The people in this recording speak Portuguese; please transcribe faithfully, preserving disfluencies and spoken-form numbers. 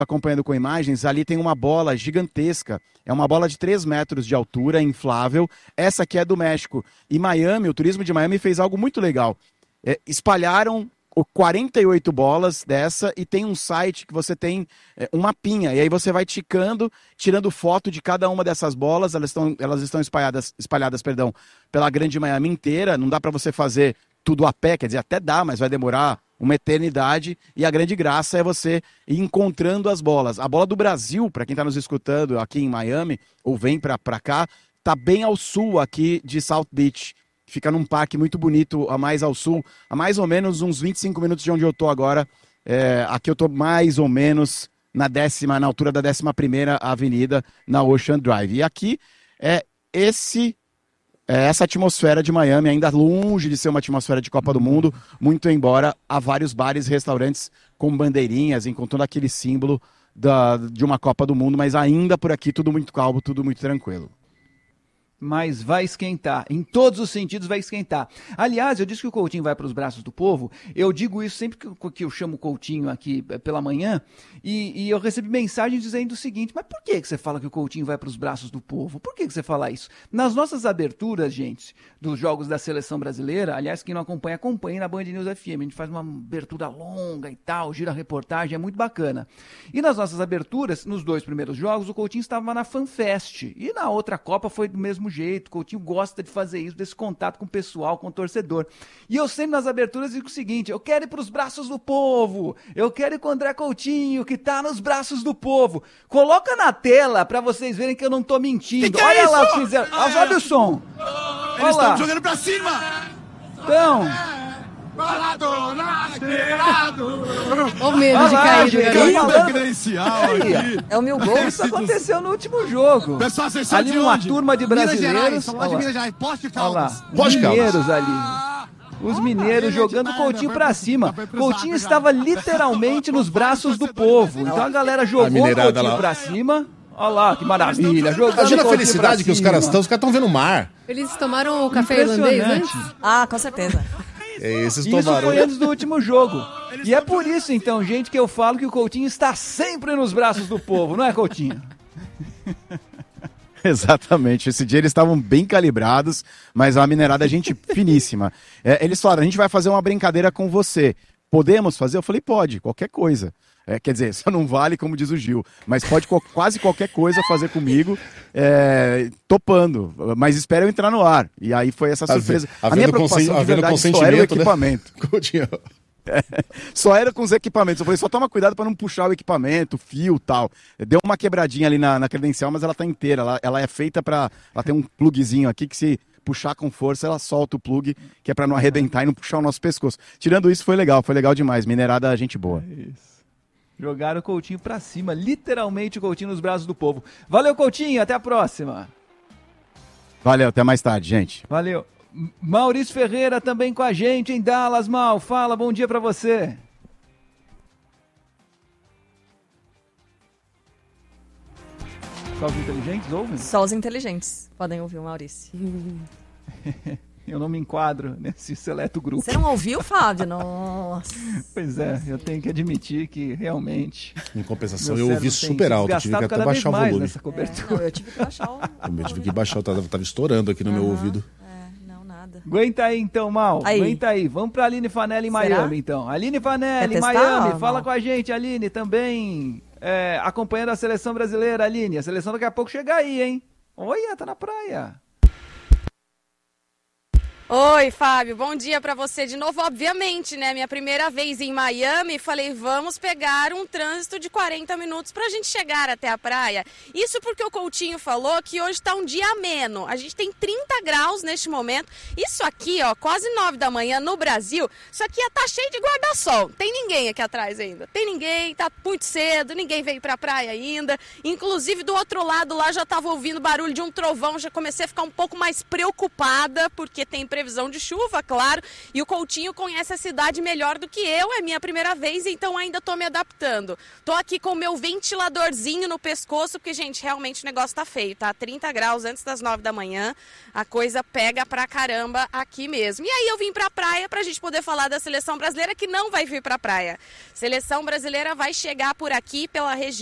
acompanhando com imagens, ali tem uma bola gigantesca. É uma bola de três metros de altura, inflável. Essa aqui é do México. E Miami, o turismo de Miami fez algo muito legal. É, espalharam quarenta e oito bolas dessa e tem um site que você tem é, um mapinha. E aí você vai ticando, tirando foto de cada uma dessas bolas. Elas estão, elas estão espalhadas, espalhadas perdão, pela grande Miami inteira. Não dá para você fazer tudo a pé, quer dizer, até dá, mas vai demorar uma eternidade, e a grande graça é você ir encontrando as bolas. A bola do Brasil, para quem está nos escutando aqui em Miami, ou vem para cá, tá bem ao sul aqui de South Beach. Fica num parque muito bonito, a mais ao sul, a mais ou menos uns vinte e cinco minutos de onde eu tô agora. É, aqui eu tô mais ou menos na décima, na altura da décima primeira avenida, na Ocean Drive. E aqui é esse... essa atmosfera de Miami, ainda longe de ser uma atmosfera de Copa do Mundo, muito embora há vários bares e restaurantes com bandeirinhas, encontrando aquele símbolo da, de uma Copa do Mundo, mas ainda por aqui tudo muito calmo, tudo muito tranquilo. Mas vai esquentar, em todos os sentidos vai esquentar. Aliás, eu disse que o Coutinho vai para os braços do povo, eu digo isso sempre que, que eu chamo o Coutinho aqui pela manhã, e, e eu recebi mensagens dizendo o seguinte: mas por que, que você fala que o Coutinho vai para os braços do povo? Por que, que você fala isso? Nas nossas aberturas, gente, dos jogos da Seleção Brasileira, aliás, quem não acompanha, acompanhe na Band News F M, a gente faz uma abertura longa e tal, gira reportagem, é muito bacana. E nas nossas aberturas, nos dois primeiros jogos, o Coutinho estava na FanFest, e na outra Copa foi do mesmo jeito. O Coutinho gosta de fazer isso, desse contato com o pessoal, com o torcedor. E eu sempre nas aberturas digo o seguinte: eu quero ir para os braços do povo, eu quero ir com o André Coutinho, que tá nos braços do povo. Coloca na tela para vocês verem que eu não tô mentindo. Que que Olha é lá o que fizeram. Ah, sobe o som. Eles estão jogando para cima. Então... Olha o medo de cair, gente, falando... É o meu gol. Isso aconteceu no último jogo. Pessoal, vocês ali de uma onde? turma de brasileiros. Olha de Minas Gerais, Poste de Caldas. Os mineiros ali. Os mineiros jogando o Coutinho pra cima. Coutinho estava literalmente nos braços do povo. Então a galera jogou o Coutinho pra cima. Olha lá, que maravilha. Imagina a felicidade que os caras estão. Os caras estão vendo o mar. Eles tomaram o café irlandês antes? Ah, com certeza. É, esses isso tomaram. foi antes do último jogo. E é por isso, então, gente, que eu falo que o Coutinho está sempre nos braços do povo, não é, Coutinho? Exatamente. Esse dia eles estavam bem calibrados, mas a minerada é gente finíssima. É, eles falaram: a gente vai fazer uma brincadeira com você. Podemos fazer? Eu falei: pode, qualquer coisa. É, quer dizer, só não vale, como diz o Gil, mas pode co- quase qualquer coisa fazer comigo, é, topando, mas espera eu entrar no ar. E aí foi essa surpresa. A, a minha preocupação de verdade só era o equipamento. Né? É, só era com os equipamentos. Eu falei: só toma cuidado para não puxar o equipamento, fio e tal. Deu uma quebradinha ali na, na credencial, mas ela tá inteira. Ela, ela é feita para... Ela tem um plugzinho aqui que, se puxar com força, ela solta o plug, que é para não arrebentar e não puxar o nosso pescoço. Tirando isso, foi legal, foi legal demais. Minerada, gente boa. É isso. Jogaram o Coutinho pra cima, literalmente o Coutinho nos braços do povo. Valeu, Coutinho, até a próxima. Valeu, até mais tarde, gente. Valeu. Maurício Ferreira também com a gente em Dallas. Mal, fala, bom dia pra você. Só os inteligentes ouvem? Só os inteligentes podem ouvir o Maurício. Eu não me enquadro nesse seleto grupo. Você não ouviu, Fábio? Nossa. Pois é, eu tenho que admitir que realmente... Em compensação, eu ouvi super alto, tive que até baixar o volume. Nessa cobertura. É, não, eu tive que baixar o... Eu tive que baixar, eu tava, tava estourando aqui no uhum, meu ouvido. É, não, nada. Aguenta aí então, Mal. Aí. Aguenta aí. Vamos pra Aline Fanelli em Será? Miami, então. Aline Fanelli em Miami, fala mal? Com a gente, Aline, também é, acompanhando a seleção brasileira, Aline. A seleção daqui a pouco chega aí, hein? Olha, tá na praia. Oi, Fábio, bom dia pra você de novo. Obviamente, né, minha primeira vez em Miami, falei, vamos pegar um trânsito de quarenta minutos pra gente chegar até a praia. Isso porque o Coutinho falou que hoje tá um dia ameno. A gente tem trinta graus neste momento. Isso aqui, ó, quase nove da manhã no Brasil, isso aqui tá cheio de guarda-sol. Tem ninguém aqui atrás ainda. Tem ninguém, tá muito cedo, ninguém veio pra praia ainda. Inclusive, do outro lado lá já tava ouvindo barulho de um trovão, já comecei a ficar um pouco mais preocupada, porque tem previsão previsão de chuva, claro, e o Coutinho conhece a cidade melhor do que eu, é minha primeira vez, então ainda tô me adaptando. Tô aqui com o meu ventiladorzinho no pescoço, porque, gente, realmente o negócio tá feio, tá? trinta graus antes das nove da manhã, a coisa pega pra caramba aqui mesmo. E aí eu vim pra praia pra gente poder falar da seleção brasileira, que não vai vir pra praia. Seleção brasileira vai chegar por aqui pela região